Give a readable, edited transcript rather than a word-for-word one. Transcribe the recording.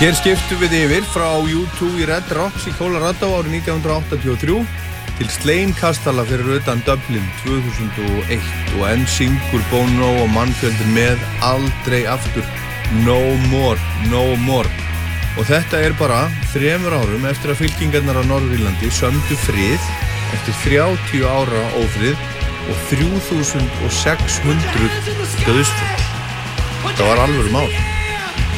Hér skiptum við yfir frá U2 í Red Rocks í Colorado árið 1983 til Slane-kastala fyrir utan Dublin 2001 og enn syngur Bono og mannfjöldin með aldrei aftur No More, No More. Og þetta bara 3 árum eftir að fylkingarnar á Norður-Írlandi sömdu frið eftir 30 ára ófrið og 3600 dauðsföll. Það var alvöru mál.